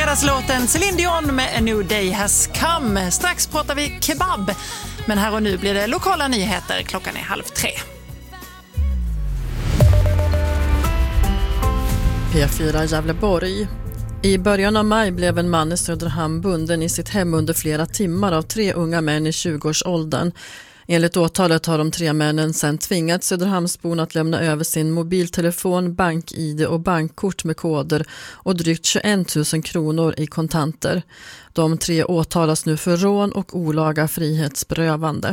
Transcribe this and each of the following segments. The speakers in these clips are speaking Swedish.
fredagslåten Celine Dion med A New Day Has Come. Strax pratar vi kebab, men här och nu blir det lokala nyheter. Klockan är 2:30. P4 Gävleborg. I början av maj blev en man i Söderhamn bunden i sitt hem under flera timmar av 3 unga män i 20-årsåldern. Enligt åtalet har de 3 männen sedan tvingat Söderhamnsborna att lämna över sin mobiltelefon, bank-ID och bankkort med koder och drygt 21 000 kronor i kontanter. De 3 åtalas nu för rån och olaga frihetsberövande.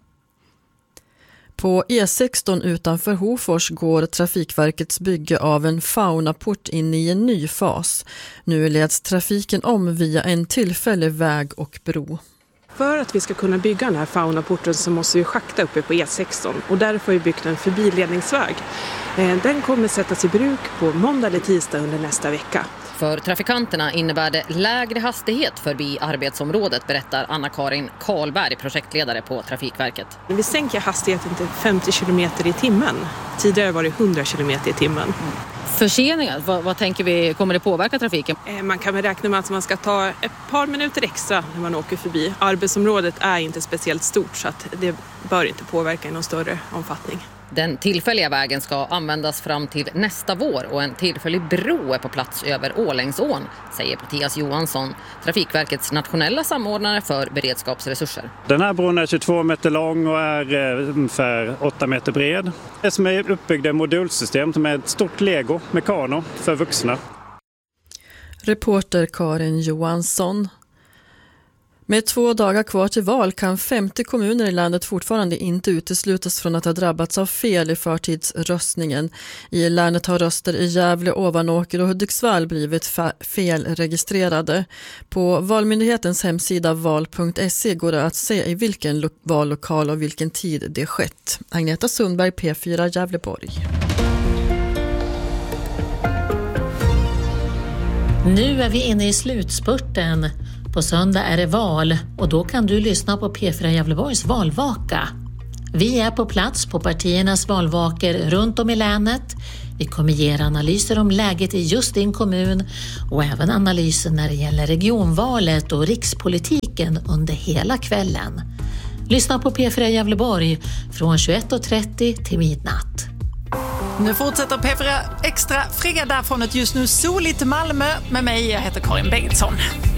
På E16 utanför Hofors går Trafikverkets bygge av en faunaport in i en ny fas. Nu leds trafiken om via en tillfällig väg och bro. För att vi ska kunna bygga den här faunaporten så måste vi schakta uppe på E16 och därför har vi byggt en förbiledningsväg. Den kommer sättas i bruk på måndag eller tisdag under nästa vecka. För trafikanterna innebär det lägre hastighet förbi arbetsområdet, berättar Anna-Karin Karlberg, projektledare på Trafikverket. Vi sänker hastigheten till 50 km i timmen. Tidigare var det 100 km i timmen. Förseningar, vad tänker vi, kommer det påverka trafiken? Man kan väl räkna med att man ska ta ett par minuter extra när man åker förbi. Arbetsområdet är inte speciellt stort så att det bör inte påverka i någon större omfattning. Den tillfälliga vägen ska användas fram till nästa vår och en tillfällig bro är på plats över Ålängsån, säger Mattias Johansson, Trafikverkets nationella samordnare för beredskapsresurser. Den här bron är 22 meter lång och är ungefär 8 meter bred. Det som är uppbyggda modulsystem som är ett stort Lego Mekano för vuxna. Reporter Karin Johansson. Med 2 dagar kvar till val kan 50 kommuner i landet fortfarande inte uteslutas från att ha drabbats av fel i förtidsröstningen. I länet har röster i Gävle, Ovanåker och Hudiksvall blivit felregistrerade. På Valmyndighetens hemsida val.se går det att se i vilken vallokal och vilken tid det skett. Agneta Sundberg, P4 Gävleborg. Nu är vi inne i slutspurten. På söndag är det val och då kan du lyssna på P4 Gävleborgs valvaka. Vi är på plats på partiernas valvaker runt om i länet. Vi kommer ge er analyser om läget i just din kommun och även analyser när det gäller regionvalet och rikspolitiken under hela kvällen. Lyssna på P4 Gävleborg från 21:30 till midnatt. Nu fortsätter P4 Extra fredag från ett just nu soligt Malmö med mig. Jag heter Karin Bengtsson.